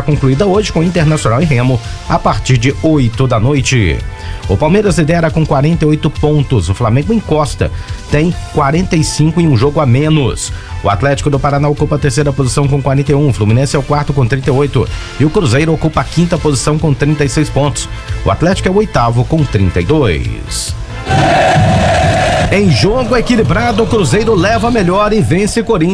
concluída hoje com Internacional e Remo a partir de 8 da noite. O Palmeiras lidera com 48 pontos. O Flamengo encosta, tem 45 em um jogo a menos. O Atlético do Paraná ocupa a terceira posição com 41. O Fluminense é o quarto com 38. E o Cruzeiro ocupa a quinta posição com 36 pontos. O Atlético é o oitavo com 32. Em jogo equilibrado, o Cruzeiro leva a melhor e vence Corinthians.